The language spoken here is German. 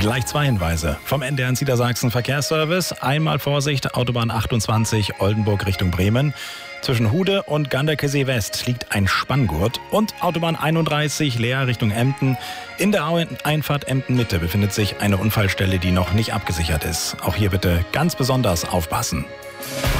Gleich 2 Hinweise vom NDR Niedersachsen Verkehrsservice. Einmal Vorsicht, Autobahn 28 Oldenburg Richtung Bremen. Zwischen Hude und Ganderkesee West liegt ein Spanngurt. Und Autobahn 31 Leer Richtung Emden. In der Einfahrt Emden-Mitte befindet sich eine Unfallstelle, die noch nicht abgesichert ist. Auch hier bitte ganz besonders aufpassen.